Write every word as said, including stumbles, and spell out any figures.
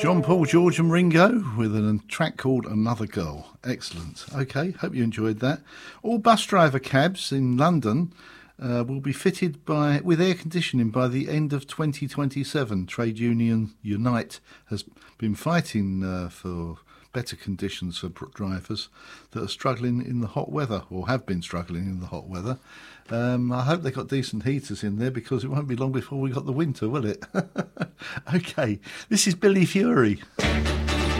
John Paul, George and Ringo with a track called Another Girl. Excellent. Okay, hope you enjoyed that. All bus driver cabs in London uh, will be fitted by with air conditioning by the end of twenty twenty-seven. Trade union Unite has been fighting uh, for better conditions for drivers that are struggling in the hot weather, or have been struggling in the hot weather. Um, I hope they've got decent heaters in there, because it won't be long before we got the winter, will it? Okay, this is Billy Fury.